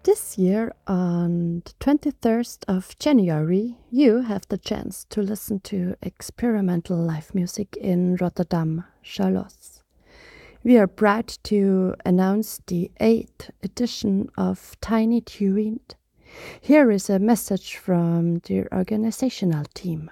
This year, on the 23rd of January, you have the chance to listen to experimental live music in Rotterdam, Charlotte. We are proud to announce the 8th edition of Tiny Tuned. Here is a message from the organizational team.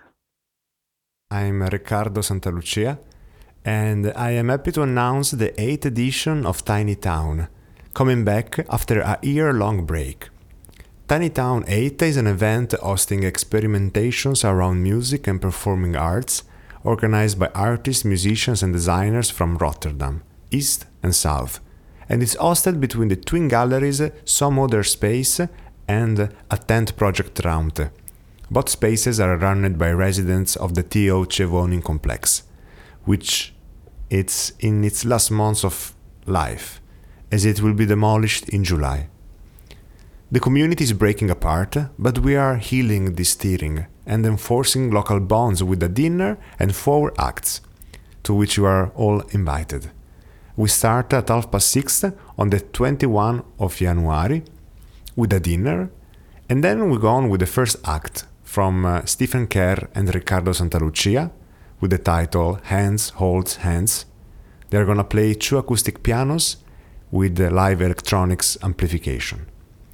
I'm Riccardo Santalucia, and I am happy to announce the 8th edition of Tiny Town, coming back after a year-long break. Tiny Town 8 is an event hosting experimentations around music and performing arts, organized by artists, musicians and designers from Rotterdam, East and South, and it's hosted between the twin galleries Some Other Space and Attent Project Ruimte. Both spaces are run by residents of the TO Chevoning complex, which it's in its last months of life, as it will be demolished in July. The community is breaking apart, but we are healing this tearing and enforcing local bonds with a dinner and 4 acts, to which you are all invited. We start at 6:30 on the 21st of January with a dinner, and then we go on with the first act from Stephen Kerr and Riccardo Santalucia with the title Hands Holds Hands. They're gonna play 2 acoustic pianos with the live electronics amplification.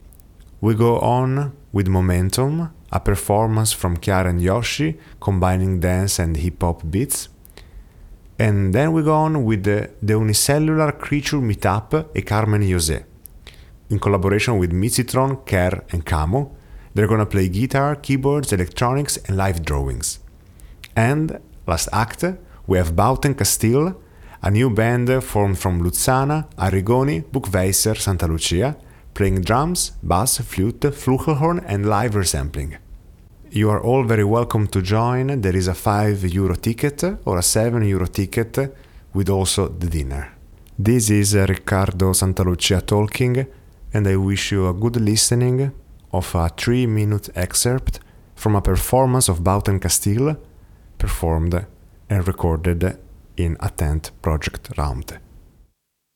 We go on with Momentum, a performance from Chiara and Yoshi combining dance and hip-hop beats. And then we go on with the Unicellular Creature Meetup e Carmen José. In collaboration with Mizitron, Kerr and Camo, they're gonna play guitar, keyboards, electronics and live drawings. And last act, we have Bauten Castile, a new band formed from Luzzana, Arrigoni, Buchweiser, Santalucia, playing drums, bass, flute, flugelhorn and live resampling. You are all very welcome to join. There is a €5 ticket or a €7 ticket with also the dinner. This is Riccardo Santalucia talking, and I wish you a good listening of a 3-minute excerpt from a performance of Bauten Castile, performed and recorded in Attent Project Ruimte.